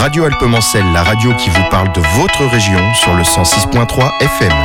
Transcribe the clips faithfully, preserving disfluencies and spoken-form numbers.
Radio Alpemancelle, la radio qui vous parle de votre région sur le cent six point trois F M.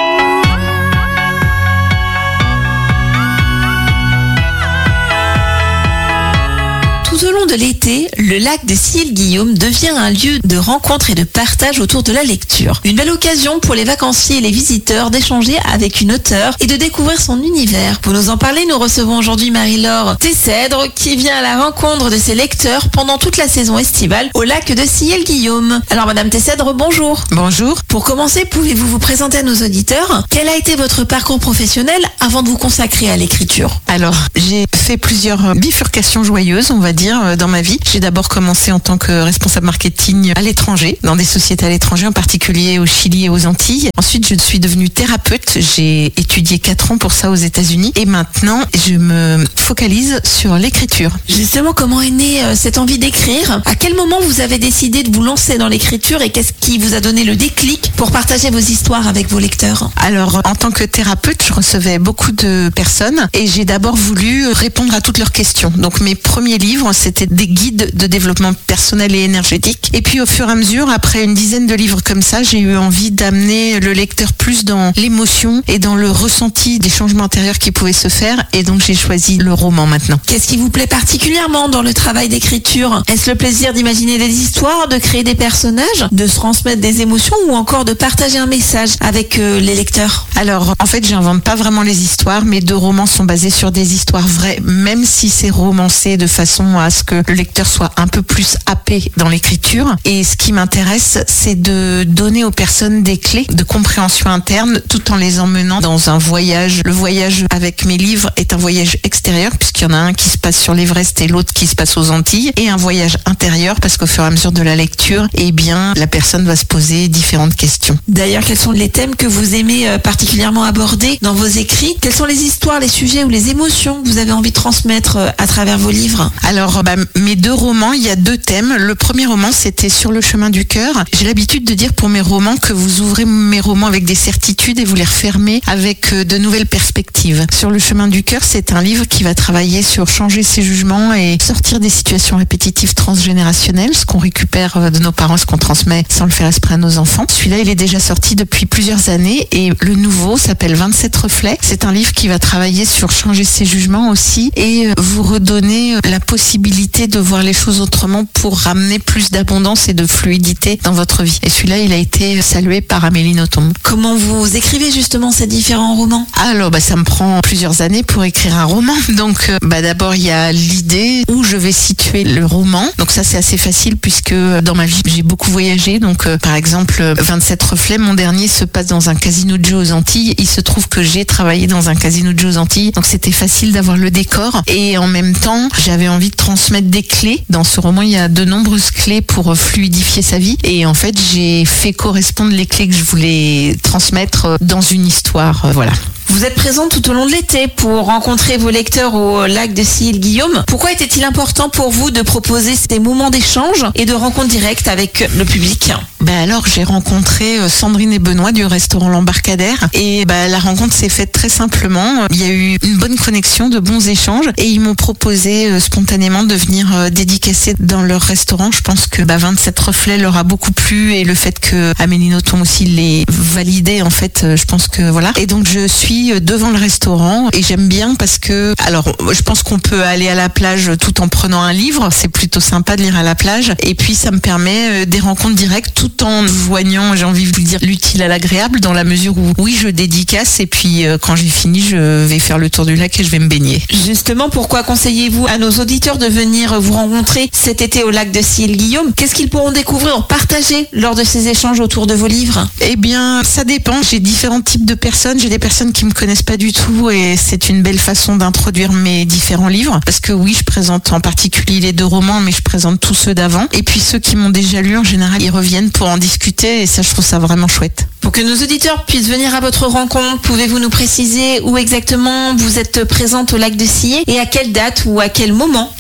Tout au long de l'été, le lac de Silleguillaume devient un lieu de rencontre et de partage autour de la lecture. Une belle occasion pour les vacanciers et les visiteurs d'échanger avec une auteure et de découvrir son univers. Pour nous en parler, nous recevons aujourd'hui Marie-Laure Tessèdre qui vient à la rencontre de ses lecteurs pendant toute la saison estivale au lac de Silleguillaume. Alors Madame Tessèdre, bonjour. Bonjour. Pour commencer, pouvez-vous vous présenter à nos auditeurs? Quel a été votre parcours professionnel avant de vous consacrer à l'écriture? Alors, j'ai fait plusieurs bifurcations joyeuses, on va dire, dans ma vie. J'ai d'abord commencé en tant que responsable marketing à l'étranger, dans des sociétés à l'étranger, en particulier au Chili et aux Antilles. Ensuite, je suis devenue thérapeute. J'ai étudié quatre ans pour ça aux États-Unis. Et maintenant, je me focalise sur l'écriture. Justement, comment est née euh, cette envie d'écrire? À quel moment vous avez décidé de vous lancer dans l'écriture et qu'est-ce qui vous a donné le déclic pour partager vos histoires avec vos lecteurs? Alors, en tant que thérapeute, je recevais beaucoup de personnes et j'ai d'abord voulu répondre à toutes leurs questions. Donc, mes premiers livres, c'était des guides de développement personnel et énergétique. Et puis au fur et à mesure, après une dizaine de livres comme ça, j'ai eu envie d'amener le lecteur plus dans l'émotion et dans le ressenti des changements intérieurs qui pouvaient se faire. Et donc j'ai choisi le roman maintenant. Qu'est-ce qui vous plaît particulièrement dans le travail d'écriture? Est-ce le plaisir d'imaginer des histoires, de créer des personnages, de se transmettre des émotions ou encore de partager un message avec euh, les lecteurs? Alors en fait, j'invente pas vraiment les histoires. Mes deux romans sont basés sur des histoires vraies, même si c'est romancé de façon à ce que le lecteur soit un peu plus happé dans l'écriture. Et ce qui m'intéresse, c'est de donner aux personnes des clés de compréhension interne tout en les emmenant dans un voyage. Le voyage avec mes livres est un voyage extérieur puisqu'il y en a un qui se passe sur l'Everest et l'autre qui se passe aux Antilles, et un voyage intérieur parce qu'au fur et à mesure de la lecture, eh bien, la personne va se poser différentes questions. D'ailleurs, quels sont les thèmes que vous aimez particulièrement aborder dans vos écrits? Quelles sont les histoires, les sujets ou les émotions que vous avez envie de transmettre à travers vos livres? Alors, bah, mes deux romans, il y a deux thèmes. Le premier roman, c'était Sur le chemin du cœur. J'ai l'habitude de dire pour mes romans que vous ouvrez mes romans avec des certitudes et vous les refermez avec de nouvelles perspectives. Sur le chemin du cœur, c'est un livre qui va travailler sur changer ses jugements et sortir des situations répétitives transgénérationnelles, ce qu'on récupère de nos parents, ce qu'on transmet sans le faire exprès à nos enfants. Celui-là, il est déjà sorti depuis plusieurs années et le nouveau s'appelle vingt-sept reflets. C'est un livre qui va travailler sur changer ses jugements aussi et vous redonner la possibilité de voir les choses autrement pour ramener plus d'abondance et de fluidité dans votre vie. Et celui-là, il a été salué par Amélie Nothomb. Comment vous écrivez justement ces différents romans? Alors, bah, ça me prend plusieurs années pour écrire un roman. Donc, bah, d'abord, il y a l'idée où je vais situer le roman. Donc ça, c'est assez facile puisque dans ma vie, j'ai beaucoup voyagé. Donc, euh, par exemple, vingt-sept reflets, mon dernier se passe dans un casino de jeux aux Antilles. Il se trouve que j'ai travaillé dans un casino de jeux aux Antilles. Donc, c'était facile d'avoir le décor. Et en même temps, j'avais envie de transmettre des clés. Dans ce roman, il y a de nombreuses clés pour fluidifier sa vie. Et en fait, j'ai fait correspondre les clés que je voulais transmettre dans une histoire. Voilà. Vous êtes présente tout au long de l'été pour rencontrer vos lecteurs au lac de Silleguillaume. Pourquoi était-il important pour vous de proposer ces moments d'échange et de rencontre directe avec le public? Ben alors, j'ai rencontré Sandrine et Benoît du restaurant L'Embarcadère et ben, la rencontre s'est faite très simplement. Il y a eu une bonne connexion, de bons échanges et ils m'ont proposé euh, spontanément de venir euh, dédicacer dans leur restaurant. Je pense que ben, vingt-sept reflets leur a beaucoup plu et le fait que Amélie Nothomb aussi l'ait validé, en fait, euh, je pense que voilà. Et donc, je suis devant le restaurant et j'aime bien parce que, alors, je pense qu'on peut aller à la plage tout en prenant un livre. C'est plutôt sympa de lire à la plage et puis ça me permet euh, des rencontres directes tout en joignant, j'ai envie de vous dire, l'utile à l'agréable dans la mesure où, oui, je dédicace et puis euh, quand j'ai fini, je vais faire le tour du lac et je vais me baigner. Justement, pourquoi conseillez-vous à nos auditeurs de venir vous rencontrer cet été au lac de Silleguillaume? Qu'est-ce qu'ils pourront découvrir, partager lors de ces échanges autour de vos livres? Eh bien, ça dépend. J'ai différents types de personnes. J'ai des personnes qui me connaissent pas du tout et c'est une belle façon d'introduire mes différents livres parce que oui, je présente en particulier les deux romans, mais je présente tous ceux d'avant. Et puis ceux qui m'ont déjà lu, en général, ils reviennent pour en discuter et ça, je trouve ça vraiment chouette. Pour que nos auditeurs puissent venir à votre rencontre, pouvez-vous nous préciser où exactement vous êtes présente au lac de Sillé et à quelle date ou à quel moment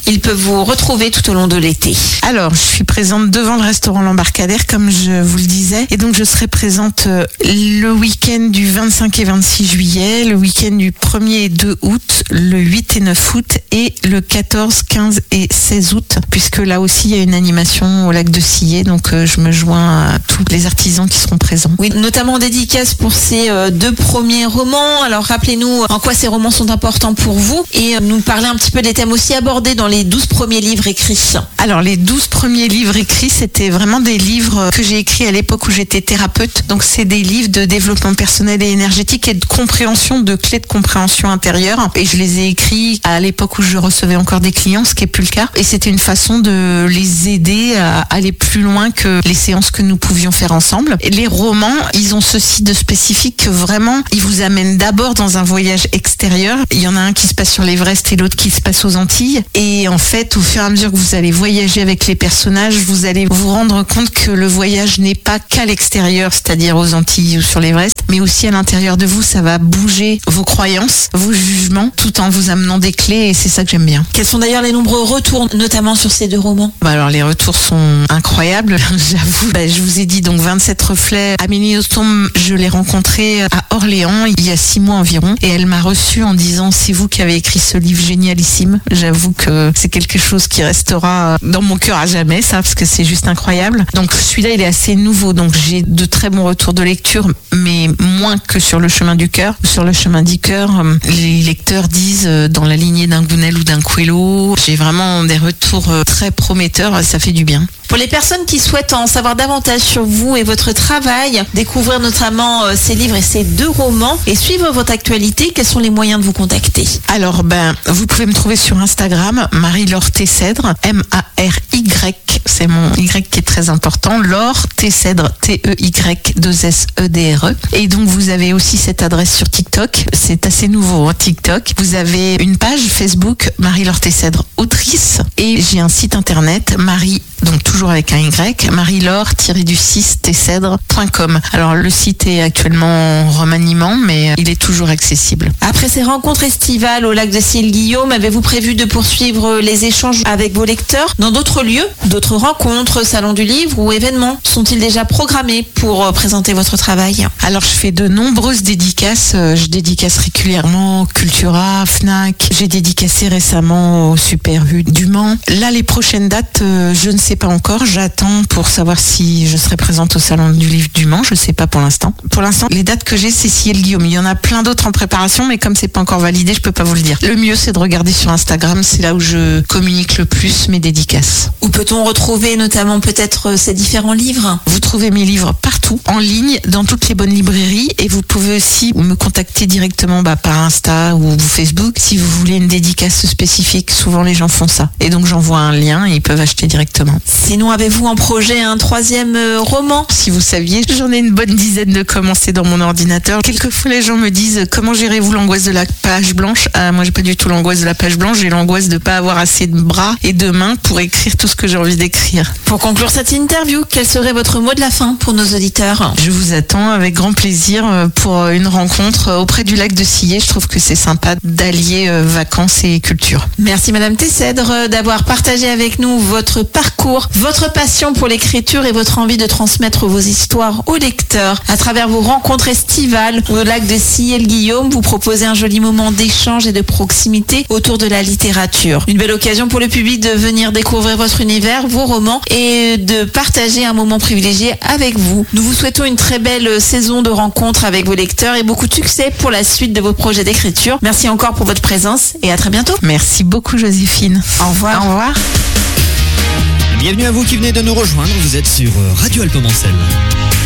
ils peuvent vous retrouver tout au long de l'été? Alors, je suis présente devant le restaurant L'Embarcadère, comme je vous le disais. Et donc, je serai présente le week-end du vingt-cinq et vingt-six juillet, le week-end du premier et deux août, le huit et neuf août et le quatorze, quinze et seize août, puisque là aussi, il y a une animation au lac de Sillé. Donc, euh, je me joins à tous les artisans qui seront présents. Oui, notamment dédicace pour ces euh, deux premiers romans. Alors, rappelez-nous en quoi ces romans sont importants pour vous et euh, nous parler un petit peu des thèmes aussi abordés dans les douze premiers livres écrits. Alors, les douze premiers livres écrits, c'était vraiment des livres que j'ai écrits à l'époque où j'étais thérapeute. Donc, c'est des livres de développement personnel et énergétique et de compréhension, de clés de compréhension intérieure. Et je les ai écrits à l'époque où je recevais encore des clients, ce qui n'est plus le cas. Et c'était une façon de les aider à aller plus loin que les séances que nous pouvions faire ensemble. Et les romans, ils ont ceci de spécifique que vraiment, ils vous amènent d'abord dans un voyage extérieur. Il y en a un qui se passe sur l'Everest et l'autre qui se passe aux Antilles. Et en fait, au fur et à mesure que vous allez voyager avec les personnages, vous allez vous rendre compte que le voyage n'est pas qu'à l'extérieur, c'est-à-dire aux Antilles ou sur l'Everest, mais aussi à l'intérieur de vous. Ça va bouger vos croyances, vos jugements, tout en vous amenant des clés et c'est ça que j'aime bien. Quels sont d'ailleurs les nombreux retours, notamment sur ces deux romans? Bah alors les retours sont incroyables, j'avoue. Bah, je vous ai dit donc vingt-sept reflets. Amélie Nothomb, je l'ai rencontrée à Orléans il y a six mois environ et elle m'a reçue en disant c'est vous qui avez écrit ce livre génialissime. J'avoue que c'est quelque chose qui restera dans mon cœur à jamais, ça, parce que c'est juste incroyable. Donc celui-là il est assez nouveau, donc j'ai de très bons retours de lecture, mais moins que sur le chemin du cœur. Sur le chemin du cœur, les lecteurs disent dans la lignée d'un Gounel ou d'un Coelho. J'ai vraiment des retours très prometteurs, ça fait du bien. Pour les personnes qui souhaitent en savoir davantage sur vous et votre travail, découvrir notamment euh, ces livres et ces deux romans et suivre votre actualité, quels sont les moyens de vous contacter? Alors, ben, vous pouvez me trouver sur Instagram, Marie-Laure Tessèdre, M A R Y, c'est mon Y qui est très important, Laure Tessèdre, T E Y deux S E D R E. Et donc, vous avez aussi cette adresse sur TikTok, c'est assez nouveau, hein, TikTok. Vous avez une page Facebook, Marie-Laure Tessèdre, autrice, et j'ai un site internet, Marie, donc toujours avec un Y, marie-laure du six tessèdre point com. Alors le site est actuellement en remaniement, mais il est toujours accessible. Après ces rencontres estivales au lac de Sillé-Guillaume, avez-vous prévu de poursuivre les échanges avec vos lecteurs dans d'autres lieux? D'autres rencontres, salons du livre ou événements sont-ils déjà programmés pour présenter votre travail? Alors je fais de nombreuses dédicaces, je dédicace régulièrement Cultura, Fnac, j'ai dédicacé récemment au Super U du Mans. Là les prochaines dates, je ne sais pas encore, j'attends pour savoir si je serai présente au salon du livre du Mans, je sais pas pour l'instant. Pour l'instant, les dates que j'ai, c'est Sillé-Guillaume. Il y en a plein d'autres en préparation, mais comme c'est pas encore validé, je peux pas vous le dire. Le mieux, c'est de regarder sur Instagram, c'est là où je communique le plus mes dédicaces. Où peut-on retrouver notamment peut-être ces différents livres? Vous trouvez mes livres partout, en ligne, dans toutes les bonnes librairies, et vous pouvez aussi me contacter directement bah, par Insta ou Facebook si vous voulez une dédicace spécifique. Souvent, les gens font ça. Et donc, j'envoie un lien et ils peuvent acheter directement. Sinon, avez-vous en projet un troisième euh, roman? Si vous saviez, j'en ai une bonne dizaine de commencés dans mon ordinateur. Quelquefois, les gens me disent « Comment gérez-vous l'angoisse de la page blanche ?» Ah, moi, j'ai pas du tout l'angoisse de la page blanche. J'ai l'angoisse de pas avoir assez de bras et de mains pour écrire tout ce que j'ai envie d'écrire. Pour conclure cette interview, quel serait votre mot de la fin pour nos auditeurs? Je vous attends avec grand plaisir pour une rencontre auprès du lac de Sillé. Je trouve que c'est sympa d'allier vacances et culture. Merci Madame Tessèdre d'avoir partagé avec nous votre parcours, votre passion pour l'écriture et votre envie de transmettre vos histoires aux lecteurs. À travers vos rencontres estivales au lac de Sillé-Guillaume, vous proposez un joli moment d'échange et de proximité autour de la littérature. Une belle occasion pour le public de venir découvrir votre univers, vos romans et de partager un moment privilégié avec vous. Nous vous souhaitons une très belle saison de rencontres avec vos lecteurs et beaucoup de succès pour la suite de vos projets d'écriture. Merci encore pour votre présence et à très bientôt. Merci beaucoup Joséphine. Au revoir. Au revoir. Bienvenue à vous qui venez de nous rejoindre, vous êtes sur Radio Alpemancel.